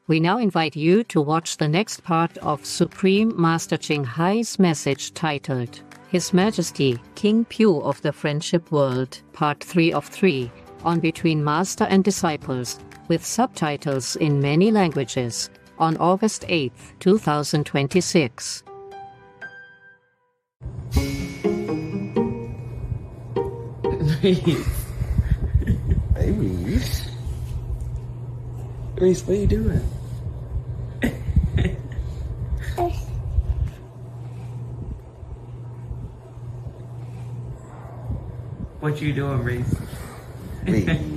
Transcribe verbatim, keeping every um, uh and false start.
We now invite you to watch the next part of Supreme Master Ching Hai's message titled His Majesty King Pu of the Friendship World, Part three of three, on Between Master and Disciples, with subtitles in many languages, on August eighth, two thousand twenty-six. Reese. Hey, Reese. Reese, what are you doing? What you doing, Reese? Reese.